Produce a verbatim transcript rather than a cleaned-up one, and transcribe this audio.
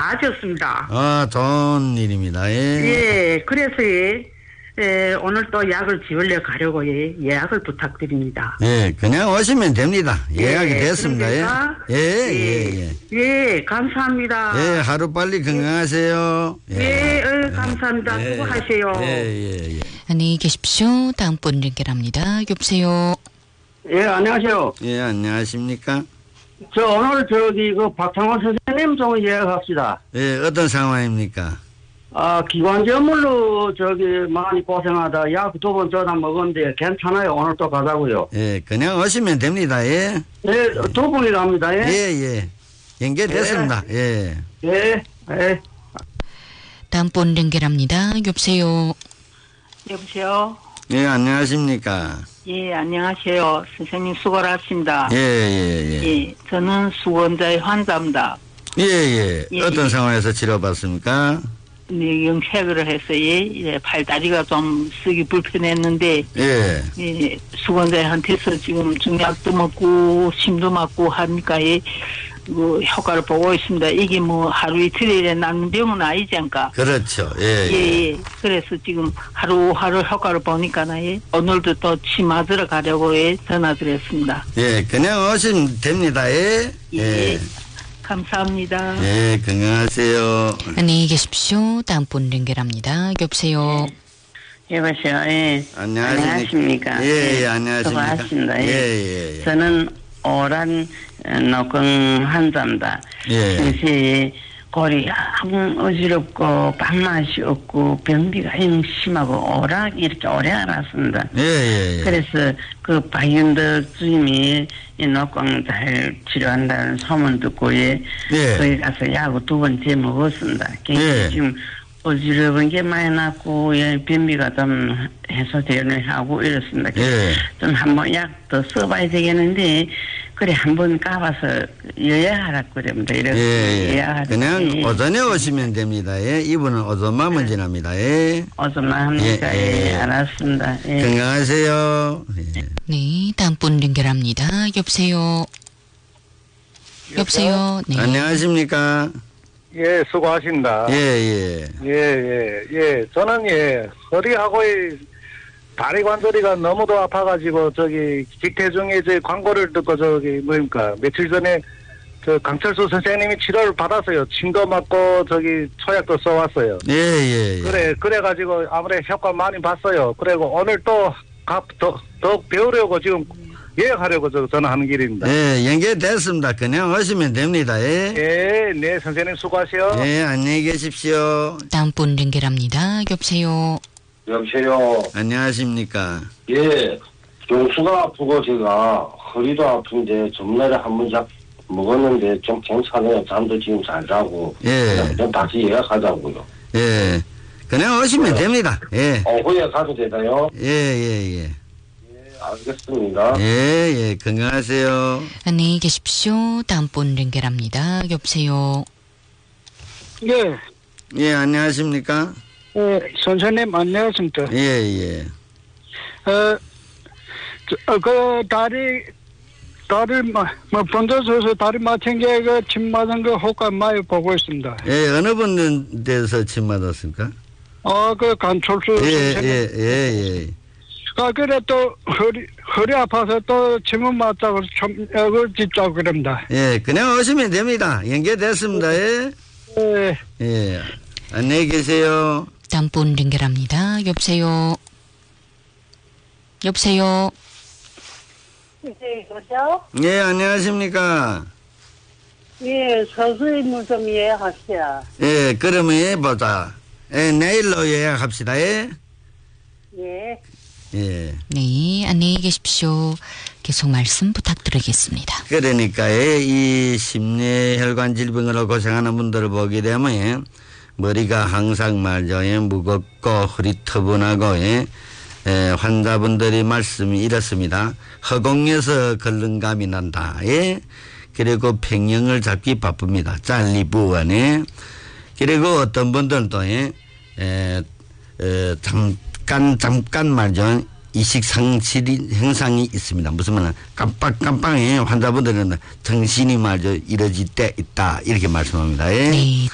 다 지었습니다. 아, 좋은 일입니다. 예. 예, 그래서 예, 예, 오늘 또 약을 지으려 가려고 예, 예약을 부탁드립니다. 예, 그냥 오시면 됩니다. 예약이 예, 됐습니다. 예. 예, 예, 예. 예, 감사합니다. 예, 하루 빨리 건강하세요. 예, 예, 어, 감사합니다. 예, 수고하세요. 예, 예, 예. 안녕히 계십시오. 다음 분 연결합니다. 여보세요. 예, 안녕하세요. 예, 안녕하십니까? 저 오늘 저기 그 박창원 선생님 좀 예약합시다. 예, 어떤 상황입니까? 아, 기관지물로 저기 많이 고생하다 약 두 번 전화 먹었는데 괜찮아요. 오늘 또 가자고요. 예, 그냥 오시면 됩니다. 예. 예, 두 분이랍니다. 예. 예, 예. 연결됐습니다. 예. 예, 예. 다음 분 연결합니다. 여보세요. 여보세요. 예, 안녕하십니까? 예, 안녕하세요. 선생님 수고를 하십니다. 예, 예, 예. 예, 저는 수원자의 환자입니다. 예, 예. 예, 어떤 예. 상황에서 치료받습니까? 네, 영색을 해서 예, 예, 팔다리가 좀 쓰기 불편했는데 예. 예, 수건자한테서 지금 중약도 먹고 침도 맞고 하니까 예, 그 효과를 보고 있습니다. 이게 뭐 하루 이틀에 낫는 병은 아니지 않까? 그렇죠. 예, 예, 예. 그래서 지금 하루하루 효과를 보니까 예, 오늘도 또 침 맞으러 가려고 예, 전화드렸습니다. 예, 그냥 오시면 됩니다. 예. 예. 감사합니다. 예, 건강하세요. 안녕히 계십시오. 다음 분 연결합니다. 여보세요. 여보세요. 예. 안녕하십니까? 안녕하십니까? 예, 예, 안녕하십니까? 수고하십니다. 예, 예. 예, 예. 저는 오란 노경 환자입니다. 예. 그래서 골이 아무 어지럽고 밥맛이 없고 변비가 영 심하고 오락 이렇게 오래 알았습니다. 예, 예, 예. 그래서 그 박윤덕 주임이 이 노경 잘 치료한다는 소문 듣고 예, 예. 거기 가서 약을 두 번째 먹었습니다. 예. 지금 어지러운 게 많이 났고 예, 변비가 좀 해소되려 하고 이렇습니다. 예. 좀 한번 약 더 써봐야 되겠는데 그래 한번 가봐서 예약하라고 그럽니다. 이렇게 예, 예. 예약하라. 그냥 예. 오전에 오시면 됩니다. 예. 이분은 오전만 지납니다. 예. 어서만 합니까? 예, 예, 예. 알았습니다. 예. 건강하세요. 예. 네, 다음 분 연결합니다. 여보세요. 여보세요. 네. 안녕하십니까? 예, 수고하십니다. 예, 예. 예, 예, 예. 저는 예, 허리하고 이 다리 관절이가 너무도 아파가지고 저기 직태 중에 저 광고를 듣고 저기 뭐입니까 며칠 전에 저 강철수 선생님이 치료를 받았어요. 침도 맞고 저기 초약도 써왔어요. 예, 예, 예. 그래, 그래가지고 아무래도 효과 많이 봤어요. 그리고 오늘 또 각 더, 더 배우려고 지금 예약하려고 저 저는 하는 길입니다. 예, 연결됐습니다. 그냥 오시면 됩니다. 예. 예, 네, 선생님 수고하세요. 예, 안녕히 계십시오. 다음 분 연결합니다. 여보세요. 여보세요. 안녕하십니까? 예, 경수가 아프고 제가 허리도 아픈데 전날에 한 번 약 먹었는데 좀 괜찮아요. 잠도 지금 잘 자고. 예. 그냥 다시 예약하자고요. 예. 그냥 오시면 네. 됩니다. 예. 오후에 가도 되나요? 예, 예, 예. 예, 알겠습니다. 예, 예. 건강하세요. 안녕히 계십시오. 다음 분 연결합니다. 여보세요. 예, 예, 안녕하십니까? 예, 선생님 안녕하십니까? 예, 예. 어, 저, 어, 그 다리 다리 뭐 번져서 다리 맞힌 게그침 맞은 거 효과 많이 보고 있습니다. 예, 어느 분 데서 침 맞았습니까? 어, 그 간철수 예, 선생님. 예, 예, 예. 아, 그래 또 허리 허리 아파서 또 침을 맞자고 좀 약을 짓자고 그럽니다. 예, 그냥 오시면 됩니다. 연결됐습니다. 예. 예. 예. 안녕히 계세요. 다음 분 연결합니다. 여보세요. 여보세요. 네, 여보세요? 예, 안녕하십니까? 예, 서수임을 좀 예약하세요. 예, 그러면 예, 보자. 예, 내일로 예약합시다. 예. 예. 예. 네, 안녕히 계십시오. 계속 말씀 부탁드리겠습니다. 그러니까 예, 이 심뇌혈관 질병으로 고생하는 분들을 보게 되면 예, 머리가 항상 말죠. 예, 무겁고 흐릿터분하고 예, 예, 환자분들이 말씀이 이렇습니다. 허공에서 걸른감이 난다. 예. 그리고 평형을 잡기 바쁩니다. 짤리부원에. 그리고 어떤 분들은 또 예, 에, 에, 잠깐 잠깐 말죠. 이식상실 현상이 있습니다. 무슨 말은 깜빡깜빡해 환자분들은 정신이 말죠 이러질 때 있다 이렇게 말씀합니다. 예. 네.